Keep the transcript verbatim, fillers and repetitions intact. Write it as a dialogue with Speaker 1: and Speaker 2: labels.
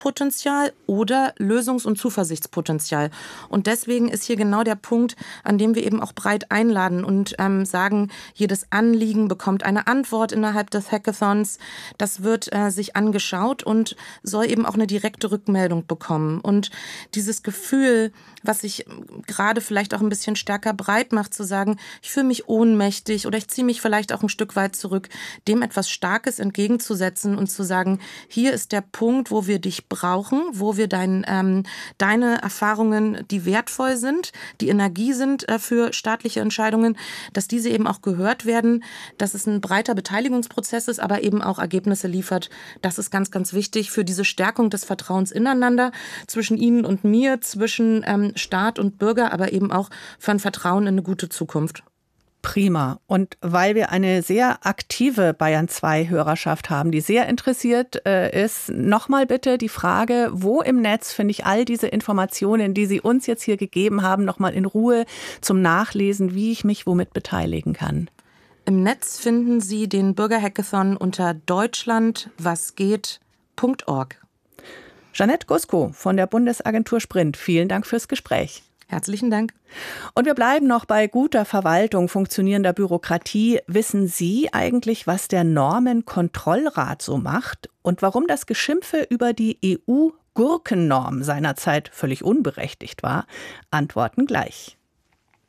Speaker 1: Potenzial oder Lösungs- und Zuversichtspotenzial. Und deswegen ist hier genau der Punkt, an dem wir eben auch breit einladen und ähm, sagen, jedes Anliegen bekommt eine Antwort innerhalb des Hackathons. Das wird äh, sich angeschaut und soll eben auch eine direkte Rückmeldung bekommen. Und dieses Gefühl, was sich gerade vielleicht auch ein bisschen stärker breit macht, zu sagen, ich fühle mich ohnmächtig oder ich ziehe mich vielleicht auch ein Stück weit zurück, dem etwas Starkes entgegenzusetzen und zu sagen, hier ist der Punkt, wo wir dich brauchen, wo wir dein, ähm, deine Erfahrungen, die wertvoll sind, die Energie sind äh, für staatliche Entscheidungen, dass diese eben auch gehört werden, dass es ein breiter Beteiligungsprozess ist, aber eben auch Ergebnisse liefert. Das ist ganz, ganz wichtig für diese Stärkung des Vertrauens ineinander, zwischen Ihnen und mir, zwischen ähm, Staat und Bürger, aber eben auch für ein Vertrauen in eine gute Zukunft.
Speaker 2: Prima. Und weil wir eine sehr aktive Bayern zwei Hörerschaft haben, die sehr interessiert äh, ist, nochmal bitte die Frage, wo im Netz finde ich all diese Informationen, die Sie uns jetzt hier gegeben haben, nochmal in Ruhe zum Nachlesen, wie ich mich womit beteiligen kann?
Speaker 1: Im Netz finden Sie den Bürgerhackathon unter deutschlandwasgeht punkt org.
Speaker 2: Jeanette Gusko von der Bundesagentur Sprint, vielen Dank fürs Gespräch.
Speaker 1: Herzlichen Dank.
Speaker 2: Und wir bleiben noch bei guter Verwaltung, funktionierender Bürokratie. Wissen Sie eigentlich, was der Normenkontrollrat so macht und warum das Geschimpfe über die E U-Gurkennorm seinerzeit völlig unberechtigt war? Antworten gleich.